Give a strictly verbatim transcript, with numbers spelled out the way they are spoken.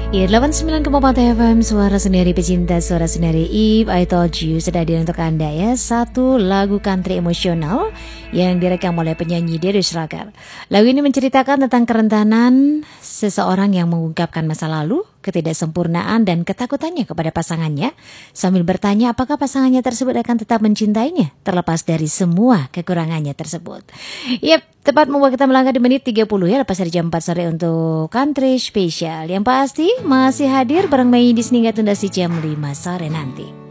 Ya, delapan puluh sembilan koma empat F M, suara sendiri pecinta, suara sendiri If I Told You sudah hadir untuk Anda ya. Satu lagu country emosional yang direkam oleh penyanyi Darius Rucker. Lagu ini menceritakan tentang kerentanan seseorang yang mengungkapkan masa lalu, ketidaksempurnaan dan ketakutannya kepada pasangannya, sambil bertanya apakah pasangannya tersebut akan tetap mencintainya terlepas dari semua kekurangannya tersebut. Yap, tepat membuat kita melangkah di menit tiga puluh ya, lepas dari jam empat sore untuk Country Special. Yang pasti masih hadir bareng Mei di hingga tuntas di jam lima sore nanti.